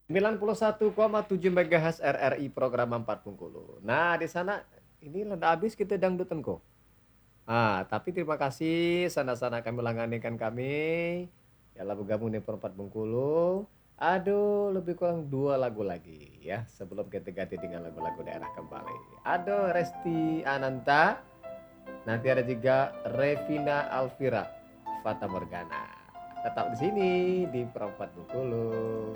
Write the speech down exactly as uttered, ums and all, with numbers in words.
sembilan puluh satu koma tujuh MHz R R I program empat Bengkulu. Nah, di sana ini lada habis kita dangdutan ko. Ah, tapi terima kasih sana-sana kami langanikan kami. Ya lah bergabung di Perempat Bengkulu. Aduh, lebih kurang dua lagu lagi ya sebelum kita ganti dengan lagu-lagu daerah kembali. Aduh, Resti Ananta. Nanti ada juga Revina Alvira, Fata Morgana. Tetap di sini di Perempat Bengkulu.